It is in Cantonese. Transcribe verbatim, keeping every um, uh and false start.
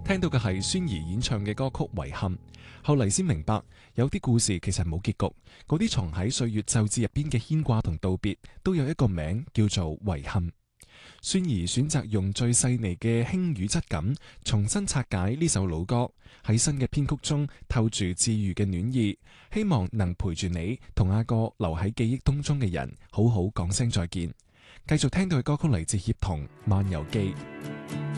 聽到嘅係宣儀演唱嘅歌曲《遺憾》，後嚟先明白有啲故事其實冇結局，嗰啲藏喺歲月皺字入邊嘅牽掛同道別，都有一個名叫做遺憾。宣儀選擇用最細膩嘅輕語質感，重新拆解呢首老歌，喺新嘅編曲中透住治癒嘅暖意，希望能陪住你同阿個留喺記憶當中嘅人，好好講聲再見。繼續聽到嘅歌曲嚟自協同《漫遊記》。